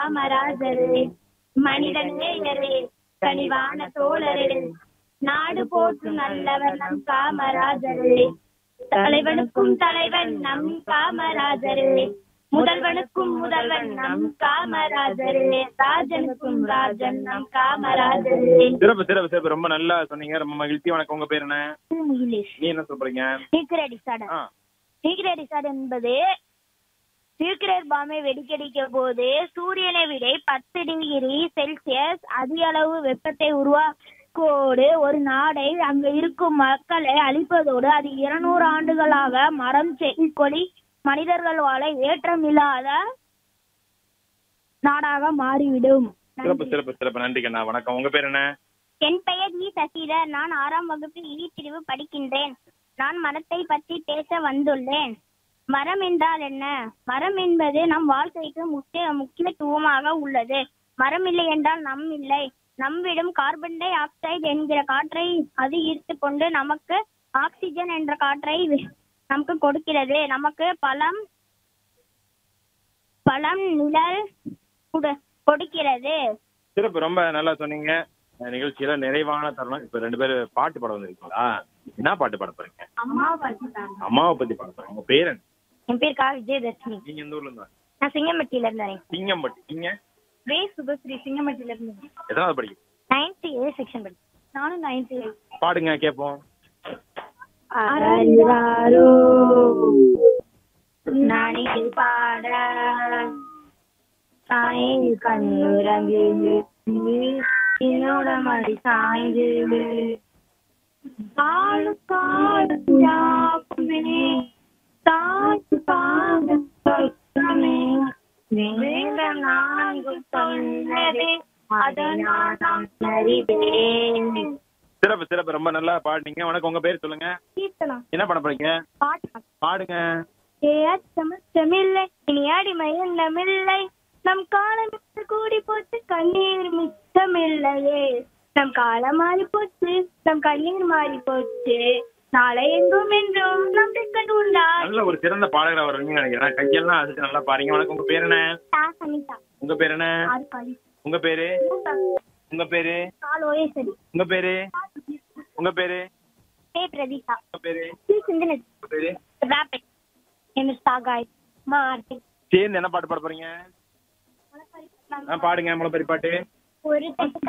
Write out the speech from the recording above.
காமராஜரே, மனிதன் நேயரே, கனிவான தோழரே, நாடு போற்றும் நல்லவர் நம் காமராஜரே, தலைவனுக்கும் தலைவன் நம் காமராஜரே, முதல்வனுக்கும் முதல்வன் நம் காமராஜரே, ராஜனுக்கும் ராஜன் நம் காமராஜரே. சிறப்பு சிறப்பு சிறப்பு, ரொம்ப நல்லா சொன்னீங்க, ரொம்ப மகிழ்ச்சி. வணக்கம், உங்க பேர் என்ன? நீ என்ன சொல்றீங்க? நியூக்ளியர் என்பது நியூக்ளியர் பாம்பை வெடிக்கடிக்க போது சூரியனை விட 10 டிகிரி செல்சியஸ் அதிக அளவு வெப்பத்தை உருவாக்கோடு ஒரு நாடை அங்கு இருக்கும் மக்களை அழிப்பதோடு அது 200 ஆண்டுகளாக மரம் செடி கொடி மனிதர்கள் வாழ ஏற்றமில்லாத நாடாக மாறிவிடும். சிறப்பு சிறப்பு சிறப்பு, நன்றி கண்ணா. வணக்கம், உங்க பேர் என்ன? என் பெயர் வி சசிதர். நான் 6ஆம் வகுப்பு இ பிரிவு படிக்கின்றேன். நான் மரத்தை பற்றி பேச வந்துள்ளேன். மரம் என்றால் என்ன? மரம் என்பது நம் வாழ்க்கைக்கு முக்கியத்துவமாக உள்ளது. மரம் இல்லை என்றால் நம் இல்லை. நம்மிடம் கார்பன் டை ஆக்சைடு என்கிற காற்றை அது ஈர்த்து கொண்டு நமக்கு ஆக்சிஜன் என்ற காற்றை நமக்கு கொடுக்கிறது. நமக்கு பழம் நிழல் கொடுக்கிறது. சிறப்பு, ரொம்ப நல்லா சொன்னீங்க. நிகழ்ச்சியில நிறைவான தருணம். இப்ப 2 பேரும் பாட்டு பாட வந்திருக்கீங்களா? என்ன பாட்டு பாட போறீங்க? அம்மாவை பத்தி பாட போறீங்க. உங்க பேர் என்ன? என் பேர் கா விஜயதர்ஷினி. நீங்க எந்த ஊர்ல இருந்தா? நான் சிங்கம்பட்டியில இருந்தேன். சிங்கம்பட்டி. நீங்க? ரே சுபஸ்ரீ, சிங்கம்பட்டியில இருந்தேன். எத்தனாவது படிக்கும்? 9th A செக்ஷன் படி. நானும் 9th A. பாடுங்க கேப்போம். அரராரோ நானே பாட சாய் கண்ணுரங்கு என்னோட மடி சாய்ந்து காலு காலு யாப்புமே தாய் பாகமே வேண்டாம் நான்கு சொன்னதே அதனால் நான் அறிவேன். சிறப்பு சிறப்பு, ரொம்ப நல்லா பாடுனீங்க. வணக்கம், உங்க பேர் சொல்லுங்க. கீர்த்தனா. என்ன பண்ண போறீங்க? பாடுங்க. ஏச்சமில்லை இனி அடிமை எண்ணமில்லை, நம் காலம் கூடி போச்சு கண்ணீர் மிச்சமில்லையே, நம் காலம் மாறி போச்சு நம் கண்ணீர் மாறி போச்சு, நாளை எங்கும் என்றும் நம் திக்கன் உண்டா. நல்ல ஒரு சிறந்த பாடகர் அவர் நினைக்கிறேன். கையெல்லாம் அதுக்கு நல்லா பாருங்க. வணக்கம், உங்க பேர் என்ன? உங்க பேர் என்ன? உங்க பேரு? உங்க பேரு? உங்க பேரு? உங்க பேரு? பிரதீஷா. உங்க பேரு? உங்க பேரு? சேர்ந்து என்ன பாட்டு பாட போறீங்க? பாடுங்க, முளைப்பறி பாட்டு. ஒரு